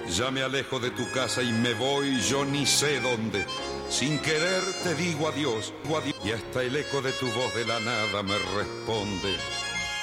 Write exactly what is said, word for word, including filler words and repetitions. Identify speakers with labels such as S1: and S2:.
S1: Ya me alejo de tu casa y me voy yo ni sé dónde. Sin querer te digo adiós, adiós, y hasta el eco de tu voz de la nada me responde.